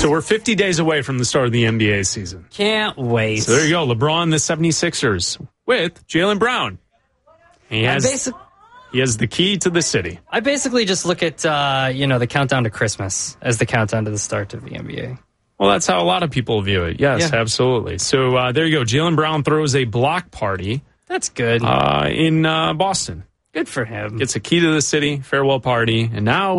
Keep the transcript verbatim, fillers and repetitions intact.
So we're fifty days away from the start of the N B A season. Can't wait. So there you go. LeBron, the seventy-sixers with Jaylen Brown. He has, basic- he has the key to the city. I basically just look at, uh, you know, the countdown to Christmas as the countdown to the start of the N B A. Well, that's how a lot of people view it. Yes, yeah. Absolutely. So uh, there you go. Jaylen Brown throws a block party. That's good. Uh, in uh, Boston. Good for him. Gets a key to the city, farewell party, and now